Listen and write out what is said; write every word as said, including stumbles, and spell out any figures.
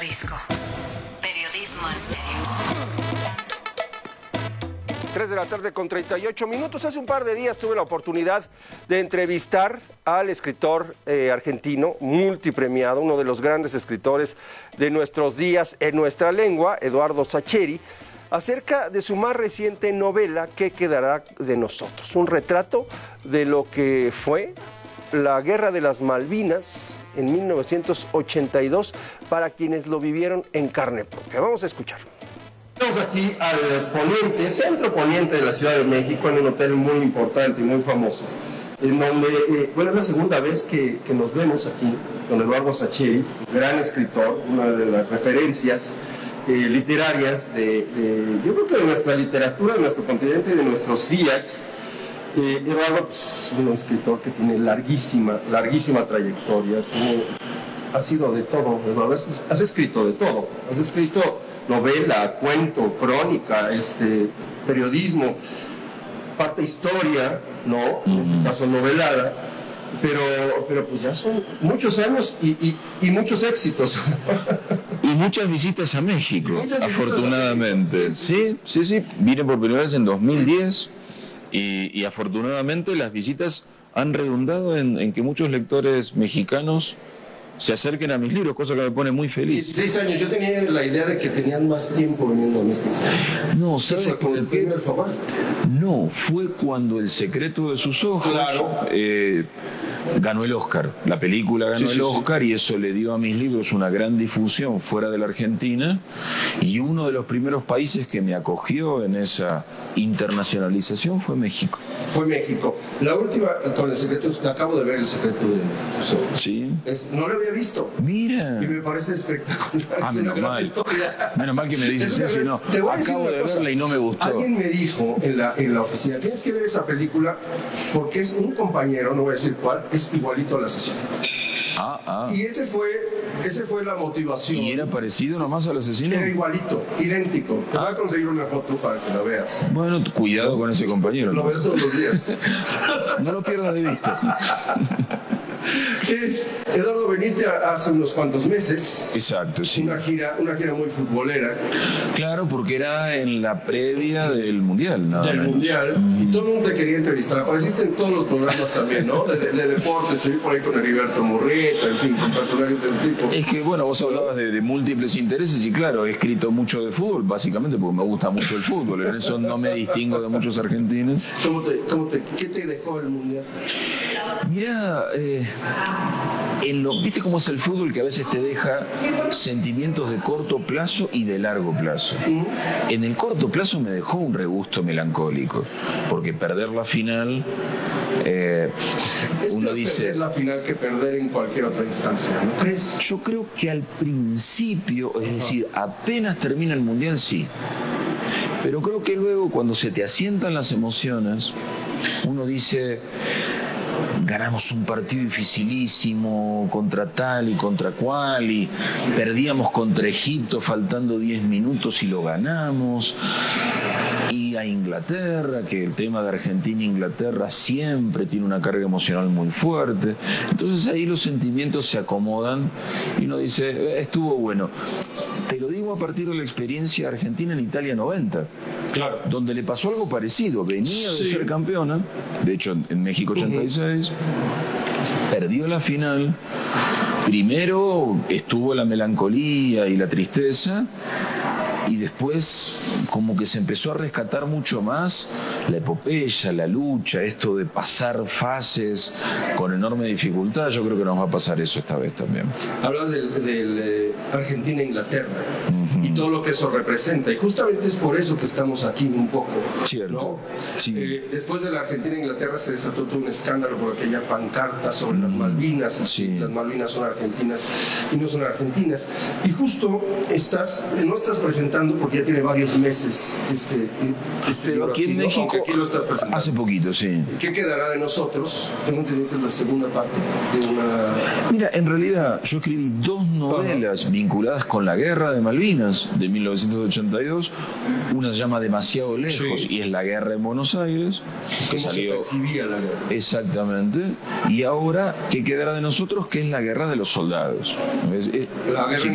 Risco. Periodismo en serio. tres de la tarde con treinta y ocho minutos. Hace un par de días tuve la oportunidad de entrevistar al escritor eh, argentino multipremiado, uno de los grandes escritores de nuestros días en nuestra lengua, Eduardo Sacheri, acerca de su más reciente novela, ¿Qué quedará de nosotros? Un retrato de lo que fue la Guerra de las Malvinas en mil novecientos ochenta y dos para quienes lo vivieron en carne propia. Vamos a escuchar. Estamos aquí al poniente, centro poniente de la Ciudad de México, en un hotel muy importante y muy famoso, en donde, eh, bueno, es la segunda vez que, que nos vemos aquí con Eduardo Sacheri, gran escritor, una de las referencias eh, literarias de, de, yo creo que de nuestra literatura, de nuestro continente y de nuestros días. Eh, Eduardo pues, es un escritor que tiene larguísima, larguísima trayectoria, tiene, ha sido de todo, Eduardo, has, has escrito de todo, has escrito novela, cuento, crónica, este, periodismo, parte historia, ¿no? En este caso novelada, pero, pero pues ya son muchos años y, y, y muchos éxitos. Y muchas visitas a México, Muchas visitas afortunadamente. a México, sí, sí, sí, sí, vine por primera vez en dos mil diez y, y afortunadamente las visitas han redundado en, en que muchos lectores mexicanos se acerquen a mis libros, cosa que me pone muy feliz. dieciséis años, yo tenía la idea de que tenían más tiempo viniendo a México. No, ¿sabes fue con el qué? primer favor? No, fue cuando El secreto de sus ojos Claro. eh, ganó el Oscar. La película ganó Sí, el sí, Oscar sí. Y eso le dio a mis libros una gran difusión fuera de la Argentina. Y uno de los primeros países que me acogió en esa internacionalización fue México. Fue México. La última, con El secreto, acabo de ver El secreto de sus ojos. Sí. Es, no lo había visto. Mira. Y me parece espectacular. Ah, es una menos gran mal. historia. Menos mal que me dices Es eso, una- no. Te voy a decir Acabo una de cosa. verla y no me gustó. Alguien me dijo en la, en la oficina, tienes que ver esa película porque es un compañero, no voy a decir cuál, es igualito al asesino. Ah, ah. Y ese fue, ese fue la motivación. ¿Y era parecido nomás al asesino? Era igualito, idéntico. Te Ah. voy a conseguir una foto para que la veas. Bueno, cuidado con ese compañero. Lo veo todos los días. No lo pierdas de vista. Que, Eduardo, viniste a- hace unos cuantos meses. Exacto, sí. Una gira, una gira muy futbolera Claro, porque era en la previa del Mundial, nada del menos. Mundial y todo el mundo te quería entrevistar. Apareciste en todos los programas también, ¿no? De, de, de deportes, te vi por ahí con Heriberto Murrieta, en fin, con personajes de ese tipo. Es que, bueno, vos hablabas de, de múltiples intereses y claro, he escrito mucho de fútbol, básicamente porque me gusta mucho el fútbol. En eso no me distingo de muchos argentinos. ¿Cómo te, cómo te, ¿Qué te dejó el Mundial? Mira, eh, en lo, ¿viste cómo es el fútbol que a veces te deja sentimientos de corto plazo y de largo plazo? En el corto plazo me dejó un regusto melancólico, porque perder la final, eh, Es uno peor dice... perder la final que perder en cualquier otra instancia, ¿no crees? Yo creo que al principio, es decir, apenas termina el Mundial, sí. Pero creo que luego, cuando se te asientan las emociones, uno dice... Ganamos un partido dificilísimo contra tal y contra cual y perdíamos contra Egipto faltando diez minutos y lo ganamos. Y a Inglaterra, que el tema de Argentina e Inglaterra siempre tiene una carga emocional muy fuerte. Entonces ahí los sentimientos se acomodan y uno dice, eh, estuvo bueno. Te lo digo a partir de la experiencia argentina en Italia noventa. Claro. Donde le pasó algo parecido. Venía de Sí. ser campeona, de hecho en México ochenta y seis, uh-huh. Perdió la final. Primero estuvo la melancolía y la tristeza, y después como que se empezó a rescatar mucho más la epopeya, la lucha, esto de pasar fases con enorme dificultad. Yo creo que nos va a pasar eso esta vez también. Hablas del, del eh, Argentina-Inglaterra uh-huh. y todo lo que eso representa, y justamente es por eso que estamos aquí un poco. Cierto. ¿No? Sí. Eh, después de la Argentina-Inglaterra se desató todo un escándalo por aquella pancarta sobre las Malvinas. Sí. Las Malvinas son argentinas y no son argentinas. Y justo estás, no estás presentando, porque ya tiene varios meses este, este Pero libro aquí en ¿no? México, Aunque aquí lo estás presentando. hace poquito, sí. ¿Qué quedará de nosotros? Tengo entendido que es la segunda parte de una... Mira, en realidad yo escribí dos novelas vinculadas con la guerra de Malvinas de mil novecientos ochenta y dos. Una se llama Demasiado Lejos, sí, y es la guerra en Buenos Aires. Que ¿Cómo salió... se percibía la guerra? Exactamente. Y ahora, ¿qué quedará de nosotros? Que es la guerra de los soldados. Es, es... La guerra